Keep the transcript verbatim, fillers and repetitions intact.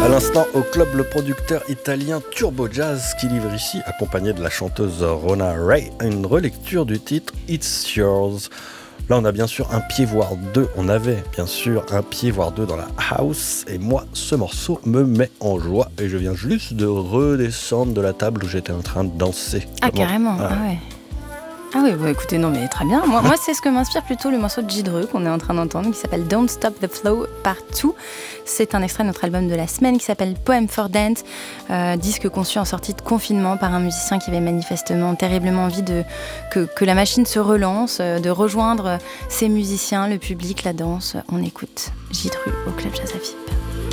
À l'instant, au club, le producteur italien Turbo Jazz qui livre ici, accompagné de la chanteuse Rona Ray, une relecture du titre It's Yours. Là, on a bien sûr un pied, voire deux. On avait bien sûr un pied, voire deux dans la house. Et moi, ce morceau me met en joie. Et je viens juste de redescendre de la table où j'étais en train de danser. Ah, Comment... carrément, ah, ah ouais. Ah oui, bah écoutez, non mais très bien. Moi, moi c'est ce que m'inspire plutôt le morceau de J. Dreux qu'on est en train d'entendre, qui s'appelle Don't Stop the Flow Part deux. C'est un extrait de notre album de la semaine qui s'appelle Poem for Dance, euh, disque conçu en sortie de confinement par un musicien qui avait manifestement terriblement envie de, que, que la machine se relance, de rejoindre ses musiciens, le public, la danse. On écoute J. Dreux au Club Jazz à F I P.